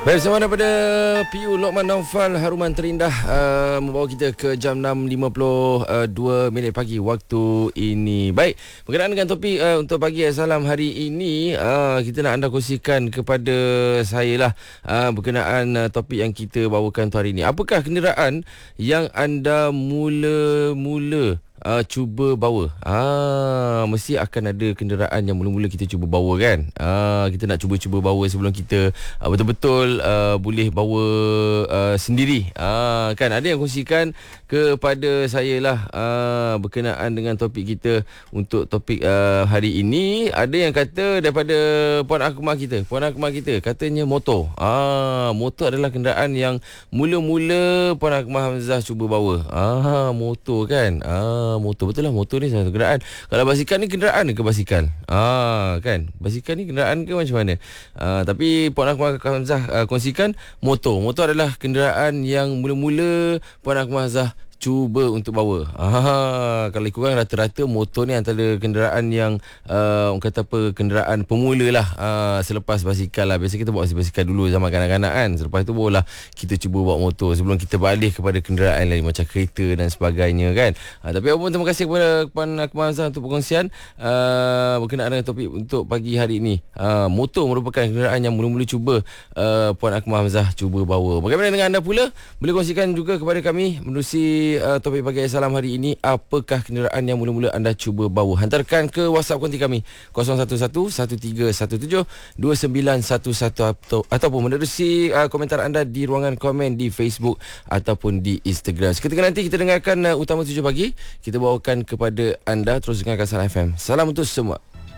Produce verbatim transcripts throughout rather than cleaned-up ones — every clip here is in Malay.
Baik, bersama daripada P U Lokman Naufal, Haruman Terindah uh, membawa kita ke jam enam lima puluh dua minit pagi waktu ini. Baik, berkenaan dengan topik uh, untuk pagi Salam hari ini, uh, kita nak anda kongsikan kepada saya lah uh, berkenaan uh, topik yang kita bawakan untuk hari ini. Apakah kenderaan yang anda mula-mula Uh, cuba bawa? Ah, mesti akan ada kenderaan yang mula-mula kita cuba bawa kan? Ah, kita nak cuba-cuba bawa sebelum kita uh, betul-betul uh, boleh bawa uh, sendiri. Ah, kan ada yang kongsikan kepada saya lah uh, berkenaan dengan topik kita untuk topik uh, hari ini. Ada yang kata daripada Puan Akmal kita, Puan Akmal kita katanya motor. Ah, motor adalah kenderaan yang mula-mula Puan Akmal Hamzah cuba bawa. Ah, motor kan? Ah, motor, betul lah, motor ni satu kenderaan. Kalau basikal ni kenderaan ke basikal? Ah, kan? Basikal ni kenderaan ke macam mana? Ah, tapi Puan Akmal Hamzah uh, kongsikan motor. Motor adalah kenderaan yang mula-mula Puan Akmal Hamzah cuba untuk bawa. Ah, kalau kurang rata-rata motor ni antara kenderaan yang uh, orang kata apa, kenderaan pemula lah uh, selepas basikal lah. Biasa kita bawa basikal dulu zaman kanak-kanak kan. Selepas tu barulah kita cuba bawa motor sebelum kita beralih kepada kenderaan lain macam kereta dan sebagainya kan. Uh, tapi apa pun, terima kasih kepada Puan Akmal Hamzah untuk perkongsian uh, berkenaan dengan topik untuk pagi hari ini. Uh, motor merupakan kenderaan yang mula-mula cuba uh, Puan Akmal Hamzah cuba bawa. Bagaimana dengan anda pula? Boleh kongsikan juga kepada kami menerusi Uh, topik pagi Salam hari ini. Apakah kenderaan yang mula-mula anda cuba bawa? Hantarkan ke WhatsApp konti kami kosong satu satu satu tiga satu tujuh dua sembilan satu satu atau, ataupun menerusi uh, komentar anda di ruangan komen di Facebook ataupun di Instagram. Seketika nanti kita dengarkan uh, Utama tujuh pagi. Kita bawakan kepada anda. Terus dengarkan Salam F M. Salam untuk semua.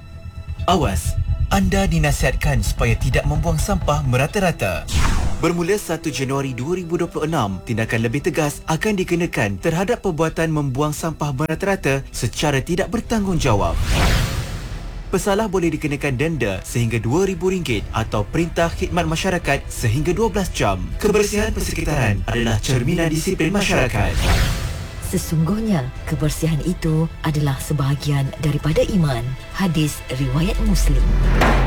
Awas, anda dinasihatkan supaya tidak membuang sampah merata-rata. Bermula satu Januari dua ribu dua puluh enam, tindakan lebih tegas akan dikenakan terhadap perbuatan membuang sampah merata-rata secara tidak bertanggungjawab. Pesalah boleh dikenakan denda sehingga dua ribu ringgit atau perintah khidmat masyarakat sehingga dua belas jam. Kebersihan persekitaran adalah cerminan disiplin masyarakat. Sesungguhnya, kebersihan itu adalah sebahagian daripada iman. Hadis riwayat Muslim.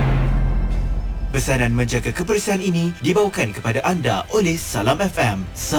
Pesanan menjaga kebersihan ini dibawakan kepada anda oleh Salam F M.